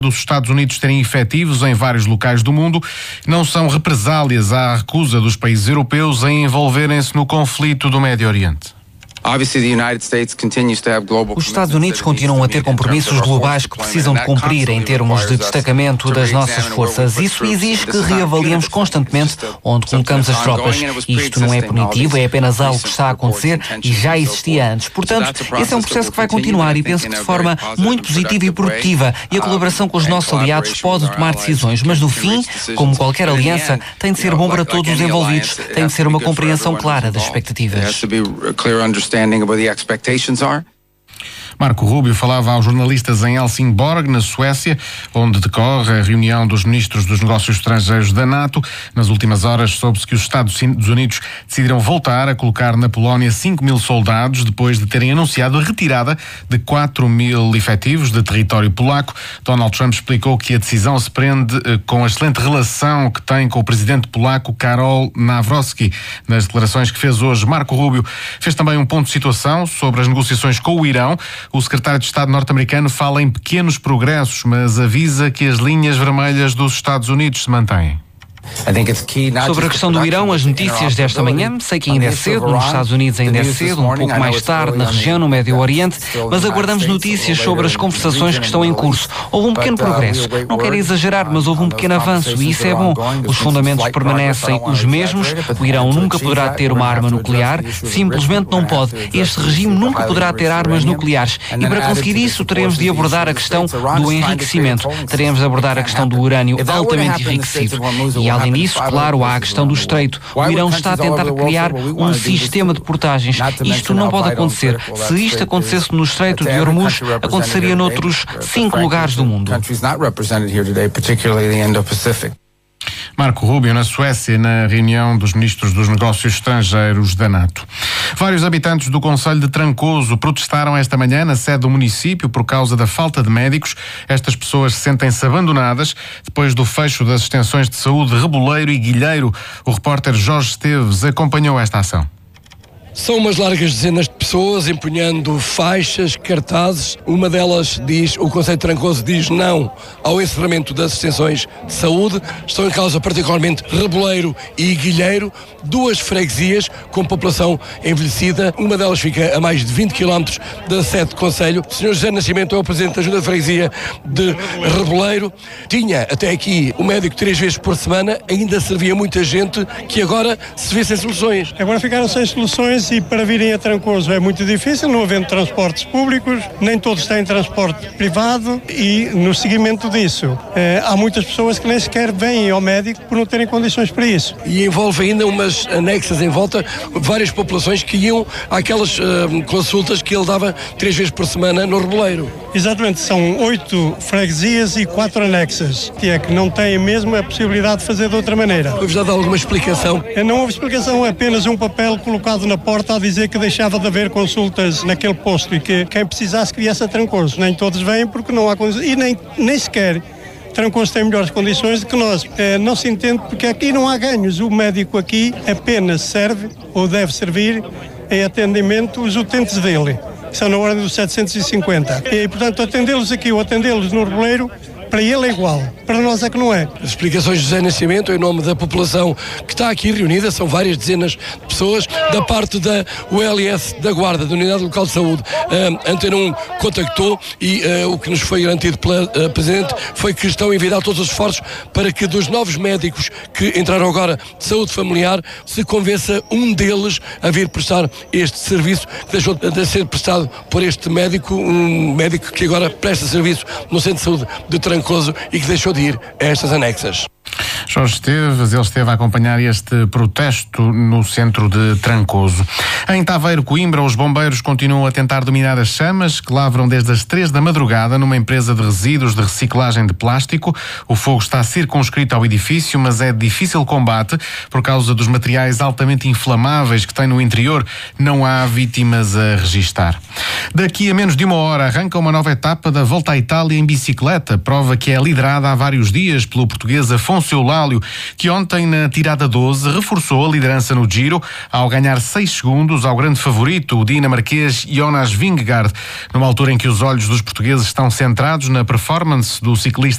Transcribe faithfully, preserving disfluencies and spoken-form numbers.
dos Estados Unidos terem efetivos em vários locais do mundo não são represálias à recusa dos países europeus em envolverem-se no conflito do Médio Oriente. Os Estados Unidos continuam a ter compromissos globais que precisam de cumprir em termos de destacamento das nossas forças. Isso exige que reavaliemos constantemente onde colocamos as tropas. Isto não é punitivo, é apenas algo que está a acontecer e já existia antes. Portanto, esse é um processo que vai continuar e penso que de forma muito positiva e produtiva. E a colaboração com os nossos aliados pode tomar decisões, mas no fim, como qualquer aliança, tem de ser bom para todos os envolvidos, tem de ser uma compreensão clara das expectativas. About the expectations are. Marco Rubio falava aos jornalistas em Helsingborg, na Suécia, onde decorre a reunião dos ministros dos negócios estrangeiros da NATO. Nas últimas horas soube-se que os Estados Unidos decidiram voltar a colocar na Polónia cinco mil soldados, depois de terem anunciado a retirada de quatro mil efetivos de território polaco. Donald Trump explicou que a decisão se prende com a excelente relação que tem com o presidente polaco Karol Nawrocki. Nas declarações que fez hoje, Marco Rubio fez também um ponto de situação sobre as negociações com o Irão. O secretário de Estado norte-americano fala em pequenos progressos, mas avisa que as linhas vermelhas dos Estados Unidos se mantêm. Sobre a questão do Irão, as notícias desta manhã, sei que ainda é cedo, nos Estados Unidos ainda é cedo, um pouco mais tarde na região, no Médio Oriente, mas aguardamos notícias sobre as conversações que estão em curso. Houve um pequeno progresso, não quero exagerar, mas houve um pequeno avanço e isso é bom. Os fundamentos permanecem os mesmos, o Irão nunca poderá ter uma arma nuclear, simplesmente não pode. Este regime nunca poderá ter armas nucleares e para conseguir isso teremos de abordar a questão do enriquecimento, teremos de abordar a questão do urânio altamente enriquecido. E além disso, claro, há a questão do Estreito. O Irão está a tentar criar um sistema de portagens. Isto não pode acontecer. Se isto acontecesse no Estreito de Hormuz, aconteceria noutros cinco lugares do mundo. Marco Rubio, na Suécia, na reunião dos ministros dos negócios estrangeiros da NATO. Vários habitantes do concelho de Trancoso protestaram esta manhã na sede do município por causa da falta de médicos. Estas pessoas sentem-se abandonadas depois do fecho das extensões de saúde Reboleiro e Guilheiro. O repórter Jorge Esteves acompanhou esta ação. São umas largas dezenas de pessoas empunhando faixas, cartazes. Uma delas diz, o Conselho de Trancoso diz não ao encerramento das extensões de saúde. Estão em causa particularmente Reboleiro e Guilheiro, duas freguesias com população envelhecida. Uma delas fica a mais de vinte quilómetros da sede do Conselho. O senhor José Nascimento é o presidente da Junta de Freguesia de Reboleiro. Tinha até aqui o médico três vezes por semana, ainda servia muita gente que agora se vê sem soluções. Agora ficaram sem soluções e para virem a Trancoso é muito difícil, não havendo transportes públicos, nem todos têm transporte privado e no seguimento disso eh, há muitas pessoas que nem sequer vêm ao médico por não terem condições para isso. E envolve ainda umas anexas em volta, várias populações que iam àquelas uh, consultas que ele dava três vezes por semana no Reboleiro. Exatamente, são oito freguesias e quatro anexas, que é que não têm mesmo a possibilidade de fazer de outra maneira. Foi-vos dado alguma explicação? Não houve explicação, é apenas um papel colocado na porta a dizer que deixava de haver consultas naquele posto e que quem precisasse que viesse a Trancoso. Nem todos vêm porque não há condições e nem, nem sequer Trancoso tem melhores condições do que nós. É, não se entende porque aqui não há ganhos. O médico aqui apenas serve ou deve servir em atendimento os utentes dele, que são na ordem dos setecentos e cinquenta. E, portanto, atendê-los aqui ou atendê-los no Reboleiro, para ele é igual, para nós é que não é. As explicações de José Nascimento em nome da população que está aqui reunida, são várias dezenas de pessoas, da parte da U L S da Guarda, da Unidade Local de Saúde. A Antena um contactou e uh, o que nos foi garantido pela uh, Presidente foi que estão a enviar todos os esforços para que dos novos médicos que entraram agora de saúde familiar se convença um deles a vir prestar este serviço que deixou de ser prestado por este médico, um médico que agora presta serviço no Centro de Saúde de Trancoso e que deixou de ir a estas anexas. Jorge Esteves, ele esteve a acompanhar este protesto no centro de Trancoso. Em Taveiro, Coimbra, os bombeiros continuam a tentar dominar as chamas que lavram desde as três da madrugada numa empresa de resíduos de reciclagem de plástico. O fogo está circunscrito ao edifício, mas é de difícil combate por causa dos materiais altamente inflamáveis que tem no interior. Não há vítimas a registar. Daqui a menos de uma hora arranca uma nova etapa da Volta à Itália em bicicleta, prova que é liderada há vários dias pelo português Afonso Eulálio, que ontem na tirada doze reforçou a liderança no Giro ao ganhar seis segundos ao grande favorito, o dinamarquês Jonas Vingegaard, numa altura em que os olhos dos portugueses estão centrados na performance do ciclista